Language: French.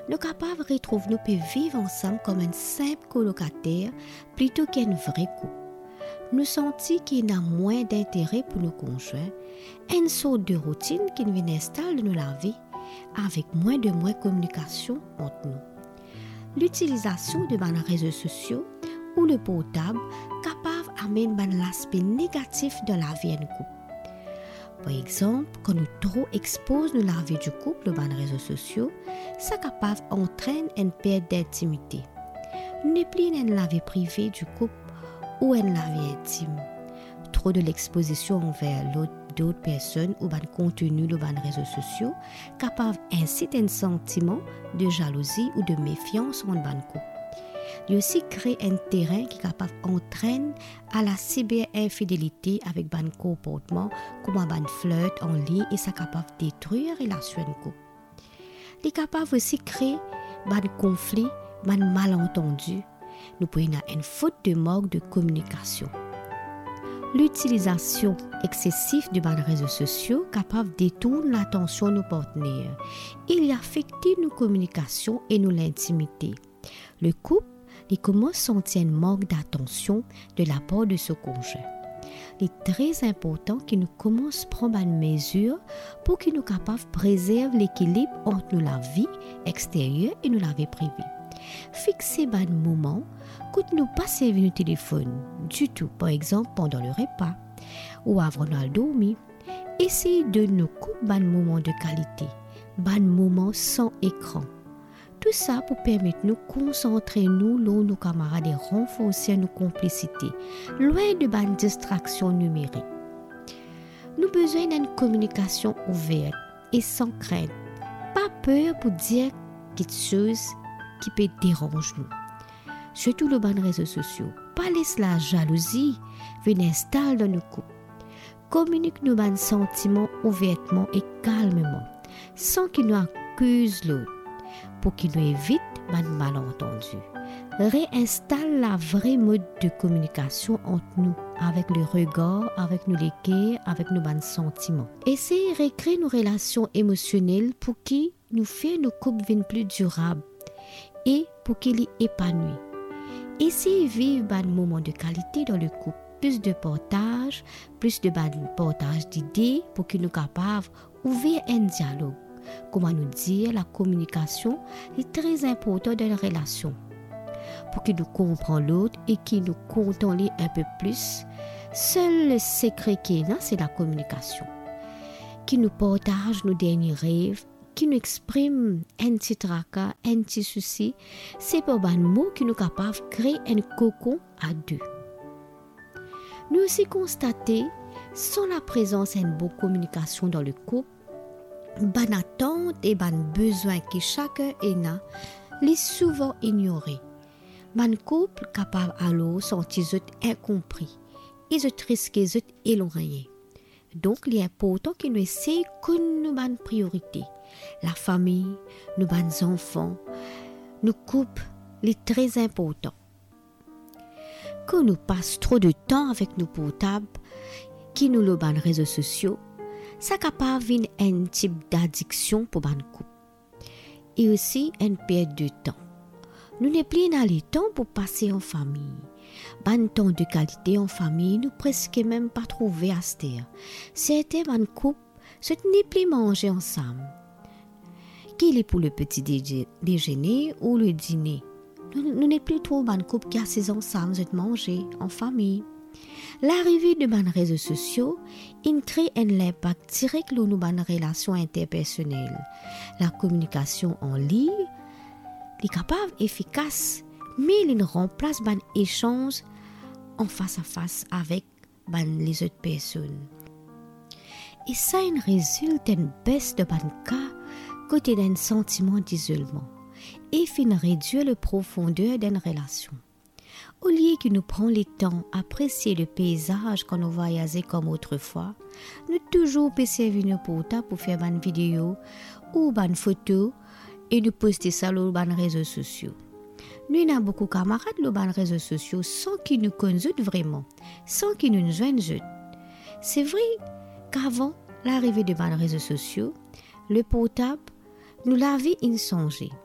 Nous capables de retrouver nous peut vivre ensemble comme un simple colocataire plutôt qu'un vrai couple. Nous sentons qu'il y a moins d'intérêt pour nos conjoints, une sorte de routine qui vient installer dans la vie avec moins de communication entre nous. L'utilisation de nos réseaux sociaux ou le portable capable d'amener l'aspect négatif de la vie en couple. Par exemple, quand nous trop exposons la vie du couple dans les réseaux sociaux, ça capable entraîne une perte d'intimité. Nous n'est plus dans la vie privée du couple ou en la vie intime. Trop de l'exposition envers d'autres personnes ou ban contenu dans les réseaux sociaux capable inciter un sentiment de jalousie ou de méfiance en ban couple. Il aussi crée un terrain qui est capable d'entraîner à la cyber-infidélité avec ban comportement comme un ban flirt en ligne et ça capable de détruire la relation de couple. Il est capable aussi de créer ban conflit, ban malentendu. Nous pouvons avoir une faute de manque de communication. L'utilisation excessive de ban réseaux sociaux capable de détourner l'attention de nos partenaires. Il affecte nos communications et nos intimités. Le couple il commence à sentir un manque d'attention de la part de son conjoint. Il est très important que nous commençons à prendre une mesure pour que nous soyons capables de préserver l'équilibre entre la vie extérieure et la vie privée. Fixez un moment quand nous ne passons pas le téléphone du tout, par exemple pendant le repas ou avant de dormir. Essayez de nous couper un moment de qualité, un moment sans écran. Tout ça pour permettre de nous concentrer nos camarades et renforcer nos complicités, loin de bonnes distractions numériques. Nous avons besoin d'une communication ouverte et sans crainte. Pas peur pour dire quelque chose qui peut déranger nous. Surtout les réseaux sociaux. Pas laisser la jalousie venir installer dans nos couples. Communique nos sentiments ouvertement et calmement, sans qu'ils nous accusent l'autre. Pour qu'il nous évite les malentendus. Réinstalle la vraie mode de communication entre nous, avec le regard, avec nos cœurs, avec nos sentiments. Essayez de recréer nos relations émotionnelles pour qu'ils nous fassent nos couples plus durables et pour qu'ils y épanouissent. Essayez de vivre un moment de qualité dans le couple, plus de partage d'idées pour qu'ils nous capables d'ouvrir un dialogue. Comment nous dire, la communication est très importante dans la relation. Pour que nous comprenions l'autre et que nous comptons un peu plus, seul le secret qui est là, c'est la communication. Qui nous partage nos derniers rêves, qui nous exprime un petit tracas, un petit souci, c'est par un mot qui nous est capable de créer un cocon à deux. Nous aussi constatons, sans la présence d'une bonne communication dans le couple, ban attente et ban besoin que chacun a, les souvent ignorés. Ban couple capable alors sentir incompris et risquer d'être éloigné. Donc il est important que nous essayions de nous ban priorité. La famille, nos ban enfants, nos couples, est très important. Quand nous passons trop de temps avec nos portables, qui nous le ban réseaux sociaux, ça capable un type d'addiction pour ban couple et aussi une perte de temps. Nous n'avons plus le temps pour passer en famille. Ban temps de qualité en famille, nous presque même pas trouvé à se terre. Certains ban couple, ce n'est plus manger ensemble. Qu'il est pour le petit déjeuner ou le dîner. Nous n'avons plus trop ban couple qui assis ensemble de manger en famille. L'arrivée de nos réseaux sociaux crée un impact direct sur nos relations interpersonnelles. La communication en ligne est capable, efficace, mais il remplace les échanges en face à face avec les autres personnes. Et ça résulte d'une baisse de cas côté d'un sentiment d'isolement et finit réduire la profondeur d'une relation. Au lieu que nous prenions le temps d'apprécier le paysage quand nous voyageons comme autrefois, nous toujours servir nos portables pour faire une vidéo ou une photo et nous poster ça sur les réseaux sociaux. Nous avons beaucoup de camarades sur les réseaux sociaux sans qu'ils nous connaissent vraiment, sans qu'ils nous joignent. C'est vrai qu'avant l'arrivée de les réseaux sociaux, le portable nous l'avait insongé.